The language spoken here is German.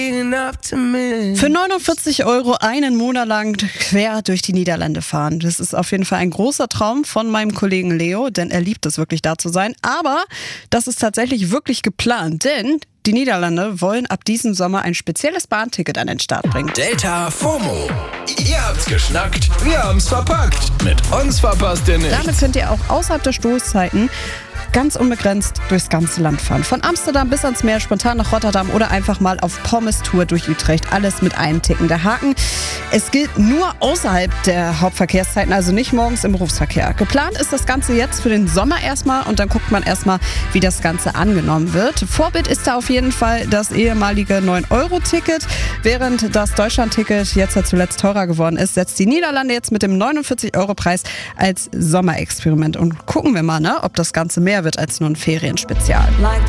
Für 49 € einen Monat lang quer durch die Niederlande fahren. Das ist auf jeden Fall ein großer Traum von meinem Kollegen Leo, denn er liebt es wirklich, da zu sein. Aber das ist tatsächlich wirklich geplant, denn die Niederlande wollen ab diesem Sommer ein spezielles Bahnticket an den Start bringen. Delta FOMO. Ihr habt's geschnackt, wir haben's verpackt. Mit uns verpasst ihr nichts. Damit könnt ihr auch außerhalb der Stoßzeiten ganz unbegrenzt durchs ganze Land fahren. Von Amsterdam bis ans Meer, spontan nach Rotterdam oder einfach mal auf Pommes-Tour durch Utrecht. Alles mit einem Ticken. Der Haken, es gilt nur außerhalb der Hauptverkehrszeiten, also nicht morgens im Berufsverkehr. Geplant ist das Ganze jetzt für den Sommer erstmal und dann guckt man erstmal, wie das Ganze angenommen wird. Vorbild ist da auf jeden Fall das ehemalige 9-Euro-Ticket. Während das Deutschland-Ticket jetzt ja zuletzt teurer geworden ist, setzt die Niederlande jetzt mit dem 49-Euro-Preis als Sommerexperiment. Und gucken wir mal, ob das Ganze mehr wird als nur ein Ferienspezial.